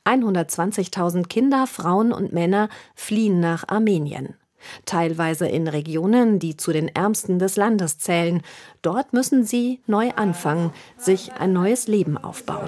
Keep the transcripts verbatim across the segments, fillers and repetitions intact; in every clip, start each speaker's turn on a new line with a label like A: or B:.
A: hundertzwanzigtausend Kinder, Frauen und Männer fliehen nach Armenien. Teilweise in Regionen, die zu den ärmsten des Landes zählen. Dort müssen sie neu anfangen, sich ein neues Leben aufbauen.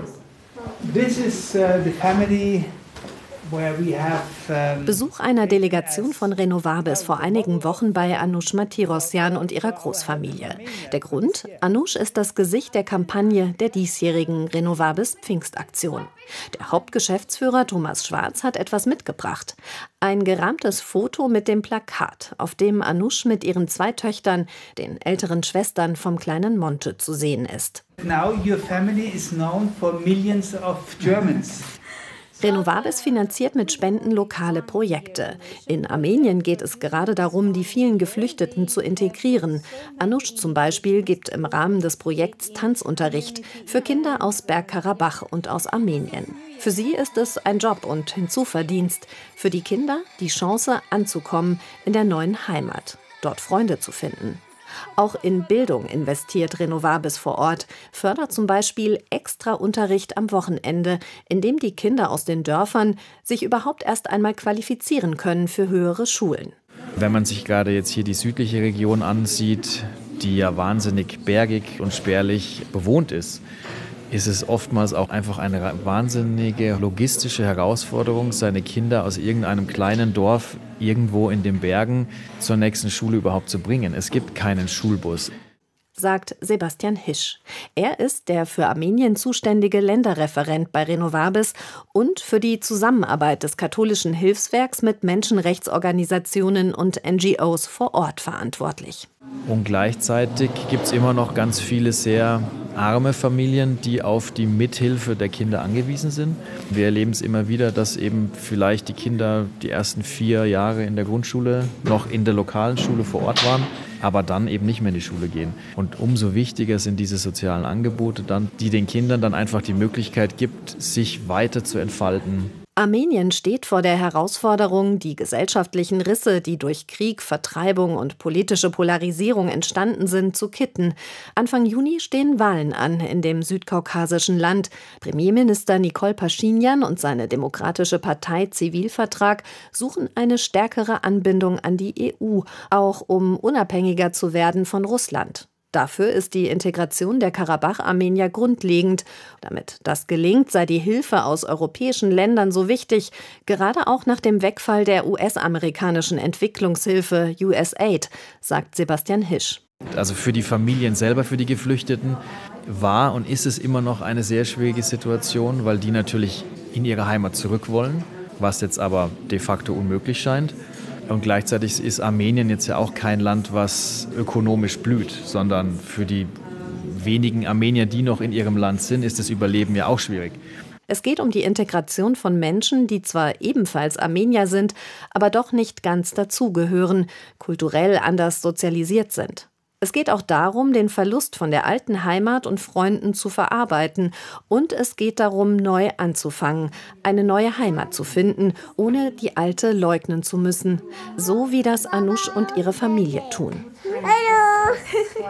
B: This is, uh, the family where we have, um,
A: Besuch einer Delegation von Renovabis vor einigen Wochen bei Anoush Martirosyan und ihrer Großfamilie. Der Grund? Anoush ist das Gesicht der Kampagne der diesjährigen Renovabis Pfingstaktion. Der Hauptgeschäftsführer Thomas Schwarz hat etwas mitgebracht. Ein gerahmtes Foto mit dem Plakat, auf dem Anoush mit ihren zwei Töchtern, den älteren Schwestern vom kleinen Monte, zu sehen ist.
B: Now your family is known for millions of Germans.
A: Renovabis finanziert mit Spenden lokale Projekte. In Armenien geht es gerade darum, die vielen Geflüchteten zu integrieren. Anoush zum Beispiel gibt im Rahmen des Projekts Tanzunterricht für Kinder aus Bergkarabach und aus Armenien. Für sie ist es ein Job und Hinzuverdienst. Für die Kinder die Chance, anzukommen in der neuen Heimat, dort Freunde zu finden. Auch in Bildung investiert Renovabis vor Ort, fördert zum Beispiel extra Unterricht am Wochenende, in dem die Kinder aus den Dörfern sich überhaupt erst einmal qualifizieren können für höhere Schulen.
C: Wenn man sich gerade jetzt hier die südliche Region ansieht, die ja wahnsinnig bergig und spärlich bewohnt ist, ist es oftmals auch einfach eine wahnsinnige logistische Herausforderung, seine Kinder aus irgendeinem kleinen Dorf irgendwo in den Bergen zur nächsten Schule überhaupt zu bringen. Es gibt keinen Schulbus,
A: sagt Sebastian Hisch. Er ist der für Armenien zuständige Länderreferent bei Renovabis und für die Zusammenarbeit des katholischen Hilfswerks mit Menschenrechtsorganisationen und N G Os vor Ort verantwortlich.
C: Und gleichzeitig gibt es immer noch ganz viele sehr arme Familien, die auf die Mithilfe der Kinder angewiesen sind. Wir erleben es immer wieder, dass eben vielleicht die Kinder die ersten vier Jahre in der Grundschule noch in der lokalen Schule vor Ort waren, aber dann eben nicht mehr in die Schule gehen. Und umso wichtiger sind diese sozialen Angebote dann, die den Kindern dann einfach die Möglichkeit gibt, sich weiter zu entfalten.
A: Armenien steht vor der Herausforderung, die gesellschaftlichen Risse, die durch Krieg, Vertreibung und politische Polarisierung entstanden sind, zu kitten. Anfang Juni stehen Wahlen an in dem südkaukasischen Land. Premierminister Nikol Paschinjan und seine demokratische Partei Zivilvertrag suchen eine stärkere Anbindung an die E U, auch um unabhängiger zu werden von Russland. Dafür ist die Integration der Karabach-Armenier grundlegend. Damit das gelingt, sei die Hilfe aus europäischen Ländern so wichtig, gerade auch nach dem Wegfall der U S-amerikanischen Entwicklungshilfe U S A I D, sagt Sebastian Hisch.
C: Also für die Familien selber, für die Geflüchteten, war und ist es immer noch eine sehr schwierige Situation, weil die natürlich in ihre Heimat zurück wollen, was jetzt aber de facto unmöglich scheint. Und gleichzeitig ist Armenien jetzt ja auch kein Land, was ökonomisch blüht, sondern für die wenigen Armenier, die noch in ihrem Land sind, ist das Überleben ja auch schwierig.
A: Es geht um die Integration von Menschen, die zwar ebenfalls Armenier sind, aber doch nicht ganz dazugehören, kulturell anders sozialisiert sind. Es geht auch darum, den Verlust von der alten Heimat und Freunden zu verarbeiten. Und es geht darum, neu anzufangen, eine neue Heimat zu finden, ohne die alte leugnen zu müssen. So wie das Anoush und ihre Familie tun.
D: Hallo!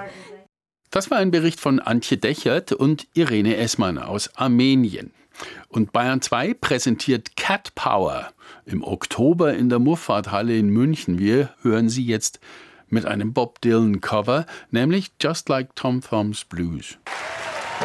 D: Das war ein Bericht von Antje Dechert und Irene Essmann aus Armenien. Und Bayern zwei präsentiert Cat Power im Oktober in der Muffathalle in München. Wir hören sie jetzt mit einem Bob Dylan Cover, nämlich Just Like Tom Thumb's Blues.